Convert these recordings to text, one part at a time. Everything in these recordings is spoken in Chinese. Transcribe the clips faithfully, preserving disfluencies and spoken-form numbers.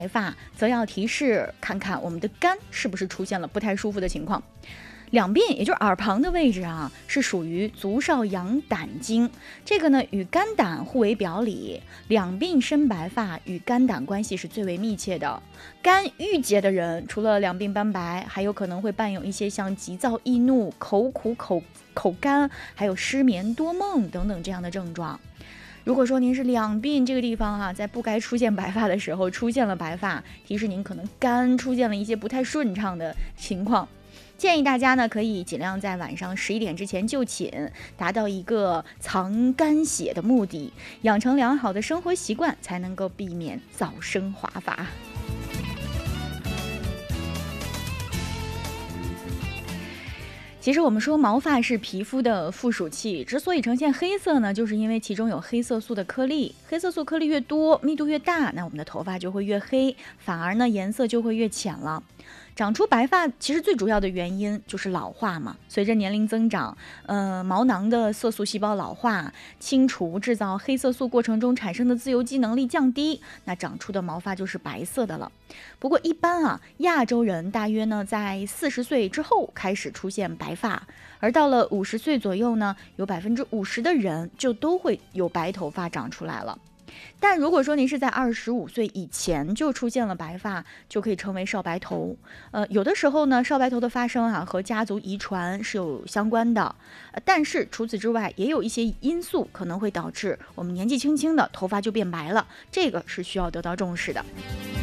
白发，则要提示看看我们的肝是不是出现了不太舒服的情况。两鬓，也就是耳旁的位置啊，是属于足少阳胆经，这个呢与肝胆互为表里。两鬓生白发与肝胆关系是最为密切的。肝郁结的人，除了两鬓斑白，还有可能会伴有一些像急躁易怒、口苦口口干，还有失眠多梦等等这样的症状。如果说您是两鬓这个地方哈、啊，在不该出现白发的时候出现了白发，提示您可能肝出现了一些不太顺畅的情况。建议大家呢，可以尽量在晚上十一点之前就寝，达到一个藏肝血的目的，养成良好的生活习惯，才能够避免早生华发。其实我们说毛发是皮肤的附属器，之所以呈现黑色呢，就是因为其中有黑色素的颗粒，黑色素颗粒越多，密度越大，那我们的头发就会越黑，反而呢颜色就会越浅了。长出白发其实最主要的原因就是老化嘛，随着年龄增长，呃，毛囊的色素细胞老化，清除制造黑色素过程中产生的自由基能力降低，那长出的毛发就是白色的了。不过一般啊，亚洲人大约呢在四十岁之后开始出现白发，而到了五十岁左右呢，有百分之五十的人就都会有白头发长出来了。但如果说您是在二十五岁以前就出现了白发，就可以称为少白头。呃，有的时候呢，少白头的发生啊和家族遗传是有相关的，呃，但是除此之外，也有一些因素可能会导致我们年纪轻轻的头发就变白了，这个是需要得到重视的。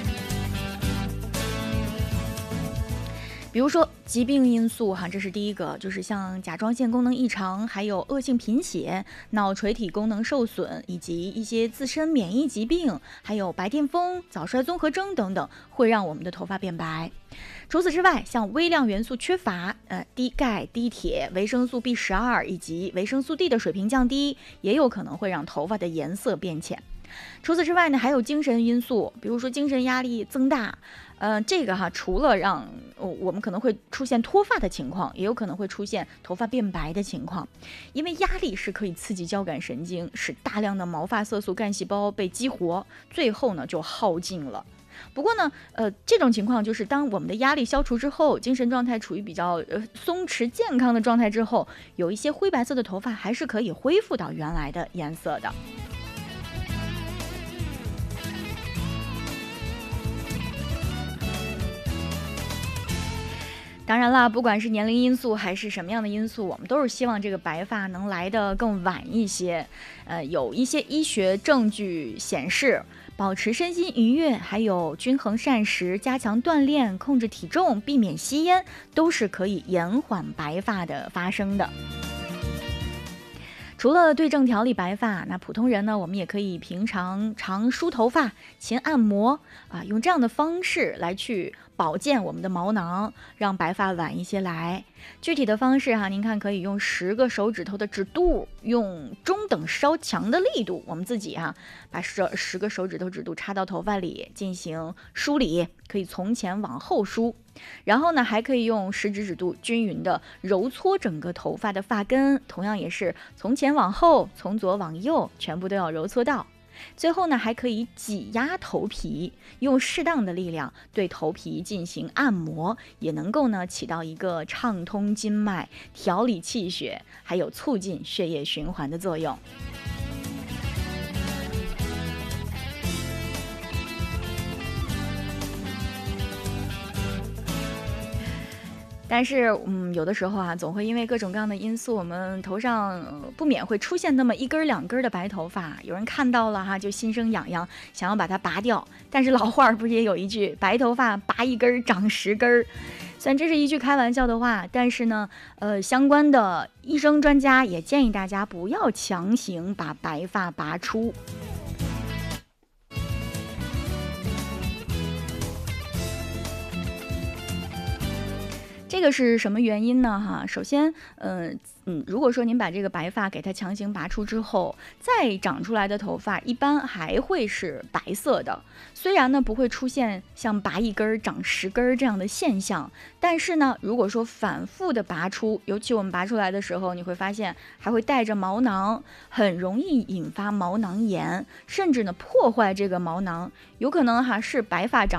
比如说疾病因素哈，这是第一个，就是像甲状腺功能异常，还有恶性贫血、脑垂体功能受损，以及一些自身免疫疾病，还有白癜风、早衰综合征等等，会让我们的头发变白。除此之外，像微量元素缺乏，呃，低钙、低铁、维生素 B 十二 以及维生素 D 的水平降低，也有可能会让头发的颜色变浅。除此之外呢，还有精神因素，比如说精神压力增大，呃，这个哈，除了让、哦、我们可能会出现脱发的情况，也有可能会出现头发变白的情况，因为压力是可以刺激交感神经，使大量的毛发色素干细胞被激活，最后呢就耗尽了。不过呢，呃，这种情况就是当我们的压力消除之后，精神状态处于比较呃松弛健康的状态之后，有一些灰白色的头发还是可以恢复到原来的颜色的。当然啦，不管是年龄因素还是什么样的因素，我们都是希望这个白发能来得更晚一些。呃，有一些医学证据显示，保持身心愉悦，还有均衡膳食、加强锻炼、控制体重、避免吸烟，都是可以延缓白发的发生的。除了对症调理白发，那普通人呢，我们也可以平常常梳头发、勤按摩啊，用这样的方式来去保健我们的毛囊，让白发晚一些来。具体的方式哈、啊，您看可以用十个手指头的指肚，用中等稍强的力度，我们自己哈、啊，把十十个手指头指肚插到头发里进行梳理，可以从前往后梳。然后呢，还可以用食指指肚均匀的揉搓整个头发的发根，同样也是从前往后，从左往右，全部都要揉搓到。最后呢，还可以挤压头皮，用适当的力量对头皮进行按摩，也能够呢起到一个畅通经脉、调理气血，还有促进血液循环的作用。但是，嗯，有的时候啊，总会因为各种各样的因素，我们头上、呃、不免会出现那么一根两根的白头发。有人看到了哈，就心生痒痒，想要把它拔掉。但是老话不是也有一句“白头发拔一根长十根”？虽然这是一句开玩笑的话，但是呢，呃，相关的医生专家也建议大家不要强行把白发拔出。这这个是什么原因呢？哈，首先，嗯、呃、嗯，如果说您把这个白发给它强行拔出之后，再长出来的头发一般还会是白色的。虽然呢不会出现像拔一根儿长十根儿这样的现象，但是呢，如果说反复的拔出，尤其我们拔出来的时候，你会发现还会带着毛囊，很容易引发毛囊炎，甚至呢破坏这个毛囊，有可能哈是白发长